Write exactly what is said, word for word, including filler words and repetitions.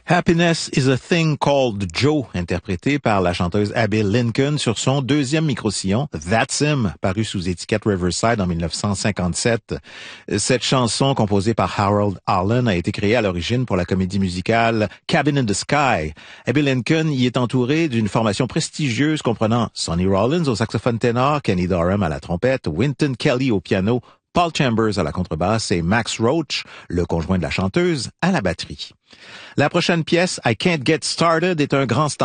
Happiness is a Thing Called Joe, interprété par la chanteuse Abby Lincoln sur son deuxième micro-sillon, That's Him, paru sous étiquette Riverside en dix-neuf cent cinquante-sept. Cette chanson, composée par Harold Arlen, a été créée à l'origine pour la comédie musicale Cabin in the Sky. Abby Lincoln y est entourée d'une formation prestigieuse comprenant Sonny Rollins au saxophone ténor, Kenny Dorham à la trompette, Wynton Kelly au piano, Paul Chambers à la contrebasse et Max Roach, le conjoint de la chanteuse, à la batterie. La prochaine pièce, I Can't Get Started, est un grand standard